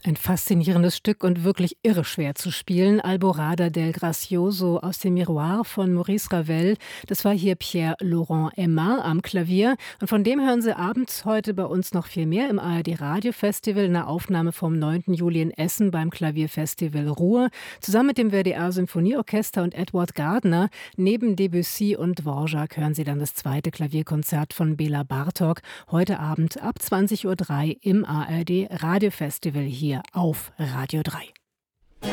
Ein faszinierendes Stück und wirklich irre schwer zu spielen. Alborada del Gracioso aus dem Miroir von Maurice Ravel. Das war hier Pierre Laurent Aimard am Klavier. Und von dem hören Sie abends heute bei uns noch viel mehr im ARD Radio Festival. Eine Aufnahme vom 9. Juli in Essen beim Klavierfestival Ruhr. Zusammen mit dem WDR Symphonieorchester und Edward Gardner. Neben Debussy und Dvorak hören Sie dann das zweite Klavierkonzert von Bela Bartok. Heute Abend ab 20:03 Uhr im ARD Radio Festival hier auf Radio 3.